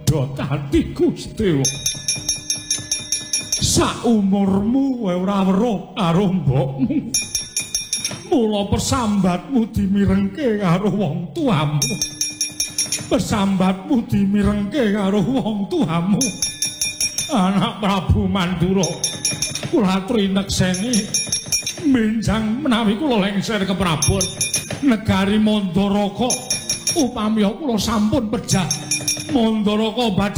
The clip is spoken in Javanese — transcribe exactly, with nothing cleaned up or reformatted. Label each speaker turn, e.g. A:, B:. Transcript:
A: padha kanthi Gusti. Sak umurmu ora weruh karo mbokmu. Mula persambatmu dimirengke karo wong tuamu. Persambatmu dimirengke karo wong tuamu. Anak Prabu Mandura, kula trinekseni menjang menawi kula lengser ke Prabon negari Mandaraka upami kula sampun pejah Mandaraka badhe